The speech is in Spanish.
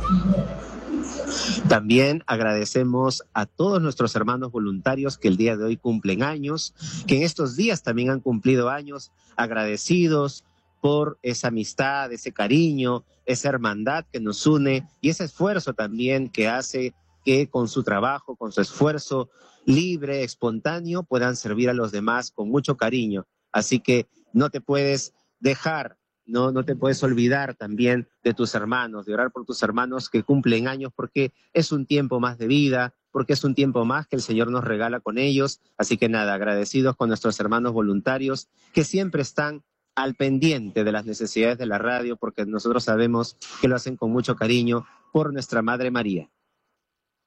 También agradecemos a todos nuestros hermanos voluntarios que el día de hoy cumplen años, que en estos días también han cumplido años, agradecidos por esa amistad, ese cariño, esa hermandad que nos une y ese esfuerzo también que hace que con su trabajo, con su esfuerzo libre, espontáneo, puedan servir a los demás con mucho cariño. Así que no te puedes dejar, no te puedes olvidar también de tus hermanos, de orar por tus hermanos que cumplen años, porque es un tiempo más de vida, porque es un tiempo más que el Señor nos regala con ellos. Así que nada, agradecidos con nuestros hermanos voluntarios que siempre están al pendiente de las necesidades de la radio, porque nosotros sabemos que lo hacen con mucho cariño por nuestra Madre María.